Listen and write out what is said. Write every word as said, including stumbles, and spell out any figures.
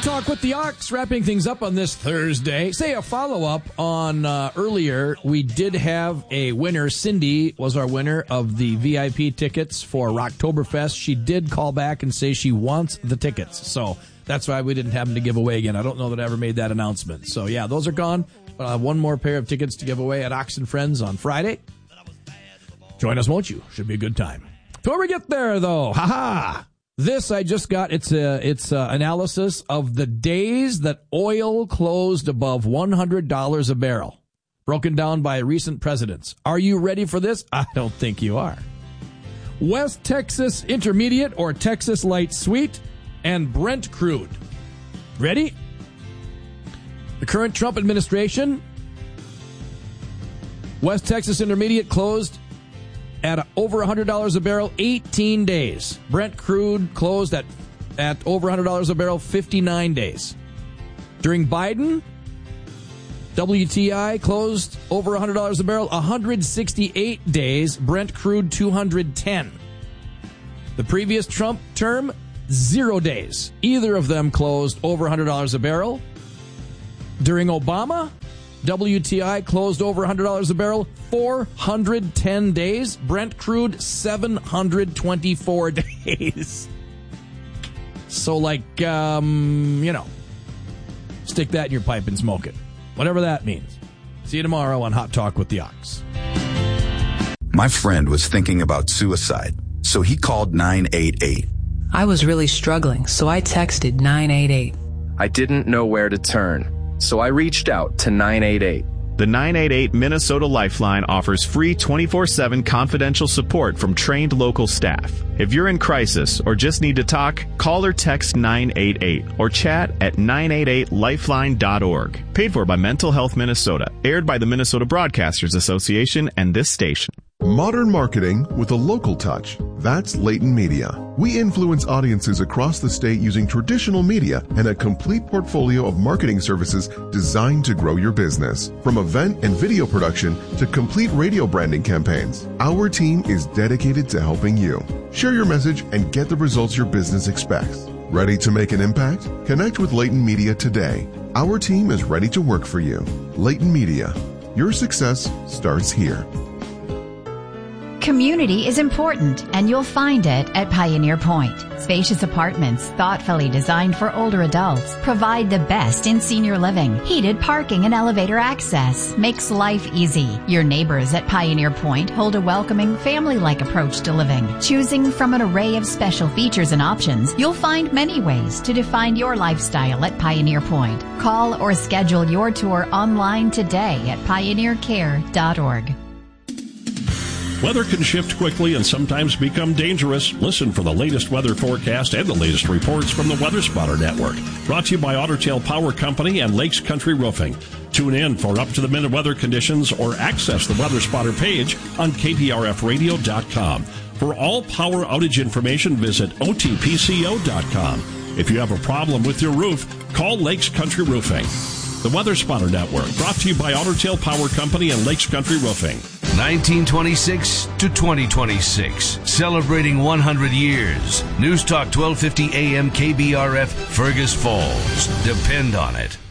Talk with the Ox, wrapping things up on this Thursday. Say a follow-up on uh, earlier. We did have a winner. Cindy was our winner of the V I P tickets for Rocktoberfest. She did call back and say she wants the tickets. So that's why we didn't have them to give away again. I don't know that I ever made that announcement. So, yeah, those are gone. But I'll have one more pair of tickets to give away at Ox and Friends on Friday. Join us, won't you? Should be a good time. Before we get there, though, ha-ha! This I just got, it's a, it's a analysis of the days that oil closed above one hundred dollars a barrel, broken down by recent presidents. Are you ready for this? I don't think you are. West Texas Intermediate or Texas Light Sweet and Brent Crude. Ready? The current Trump administration, West Texas Intermediate closed at over one hundred dollars a barrel, eighteen days. Brent Crude closed at, at over one hundred dollars a barrel, fifty-nine days. During Biden, W T I closed over one hundred dollars a barrel, one hundred sixty-eight days. Brent Crude, two hundred ten. The previous Trump term, zero days. Either of them closed over one hundred dollars a barrel. During Obama, W T I closed over one hundred dollars a barrel, four hundred ten days. Brent Crude, seven hundred twenty-four days. So, like, um, you know, stick that in your pipe and smoke it. Whatever that means. See you tomorrow on Hot Talk with the Ox. My friend was thinking about suicide, so he called nine eight eight. I was really struggling, so I texted nine eight eight. I didn't know where to turn, so I reached out to nine eight eight. The nine eight eight Minnesota Lifeline offers free twenty-four seven confidential support from trained local staff. If you're in crisis or just need to talk, call or text nine eight eight or chat at nine eight eight lifeline dot org. Paid for by Mental Health Minnesota. Aired by the Minnesota Broadcasters Association and this station. Modern marketing with a local touch. That's Layton Media. We influence audiences across the state using traditional media and a complete portfolio of marketing services designed to grow your business. From event and video production to complete radio branding campaigns, our team is dedicated to helping you. Share your message and get the results your business expects. Ready to make an impact? Connect with Layton Media today. Our team is ready to work for you. Layton Media. Your success starts here. Community is important, and you'll find it at Pioneer Point. Spacious apartments, thoughtfully designed for older adults, provide the best in senior living. Heated parking and elevator access makes life easy. Your neighbors at Pioneer Point hold a welcoming, family-like approach to living. Choosing from an array of special features and options, you'll find many ways to define your lifestyle at Pioneer Point. Call or schedule your tour online today at pioneer care dot org. Weather can shift quickly and sometimes become dangerous. Listen for the latest weather forecast and the latest reports from the Weather Spotter Network. Brought to you by Otter Tail Power Company and Lakes Country Roofing. Tune in for up-to-the-minute weather conditions or access the Weather Spotter page on K P R F radio dot com. For all power outage information, visit O T P C O dot com. If you have a problem with your roof, call Lakes Country Roofing. The Weather Spotter Network, brought to you by Otter Tail Power Company and Lakes Country Roofing. nineteen twenty-six to twenty twenty-six, celebrating one hundred years. News Talk twelve fifty A M K B R F, Fergus Falls. Depend on it.